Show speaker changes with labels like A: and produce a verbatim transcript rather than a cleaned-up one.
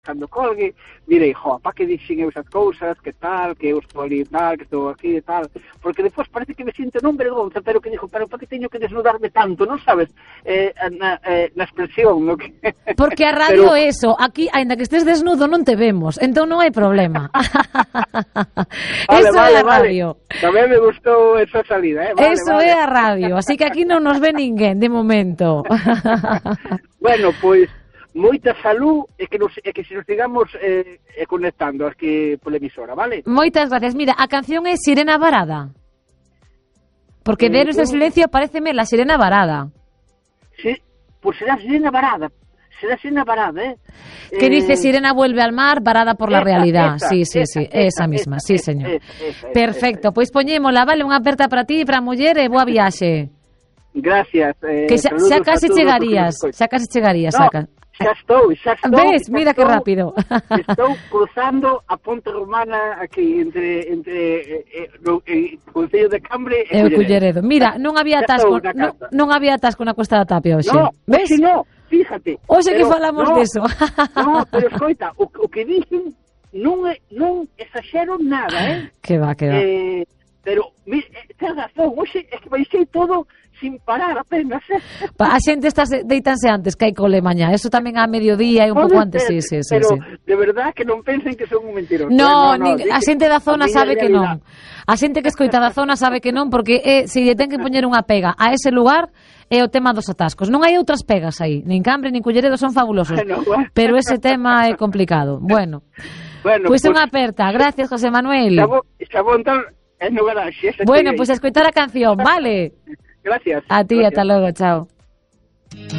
A: cando colgue, direi, jo, pa que dixen eu esas cousas, que tal, que eu estou ali tal, que estou aquí e tal, porque despois parece que me sinto non vergonza, pero que dixo, pero pa que teño que desnudarme tanto, non sabes, eh, na, eh, na expresión, no que...
B: Porque a radio
A: pero...
B: eso, aquí, ainda que estés desnudo, non te vemos, entón non hai problema.
A: vale,
B: eso
A: vale,
B: é a radio.
A: Vale. Tamén me gustou esa salida, eh? Vale,
B: eso
A: vale.
B: é a radio, así que aquí non nos ve ninguén, de momento.
A: Bueno, pois, moita salud e que, nos, e que se nos sigamos eh, conectando aquí pola emisora, vale?
B: Moitas gracias. Mira, a canción é Sirena Varada. Porque
A: Eh,
B: de Héroes del
A: un...
B: Silencio pareceme La Sirena Varada.
A: Sí, pois será Sirena Varada. Será Sirena Varada, ¿eh?
B: Que
A: eh...
B: dice Sirena vuelve al mar, varada por la
A: esa,
B: realidad.
A: Esa,
B: sí, sí,
A: esa,
B: sí,
A: esa,
B: esa misma,
A: esa,
B: sí,
A: esa,
B: señor.
A: esa, esa,
B: Perfecto,
A: esa.
B: pois poñémola, vale, unha aperta para ti e para a muller e boa viaxe.
A: Gracias. Eh,
B: que xa, xa case chegarías, xa case chegarías,
A: no,
B: saca.
A: Xa estou, xa estou.
B: Ves,
A: xa
B: mira
A: estou,
B: que rápido.
A: Estou cruzando a Ponte Romana aquí entre entre eh, no, eh, Concello de Cambre e
B: E o Culleredo. Mira, non había atasco, non, non había atasco na Costa da Tapia hoxe.
A: No,
B: ves?
A: hoxe no, fíjate.
B: Hoxe que
A: pero,
B: falamos
A: no,
B: deso.
A: No, pero escoita, o, o que dicen non é, non exagero nada, eh?
B: Que va, que va.
A: Eh, pero, mi, eh, ten razón, hoxe é que baixei todo sin parar apenas, eh?
B: A xente está deitanse antes que hai cole mañá. Eso tamén a mediodía e un pouco antes, sí, sí, sí.
A: Pero
B: sí.
A: de verdad que non pensen que son un mentiroso.
B: No,
A: eh? no, no
B: nin, a xente da zona sabe que non. A xente que escoita da zona sabe que non, porque é, se lle ten que poñer unha pega a ese lugar é o tema dos atascos. Non hai outras pegas aí. Nin Cambre, nin Culleredo son fabulosos.
A: Bueno, bueno.
B: Pero ese tema é complicado. Bueno,
A: bueno
B: pois pues,
A: pues,
B: unha aperta. Gracias, José Manuel.
A: Xa vou entrar no garaxe.
B: Bueno, pois pues, a escoitar a canción, vale?
A: Gracias.
B: A ti,
A: gracias.
B: hasta logo, chao.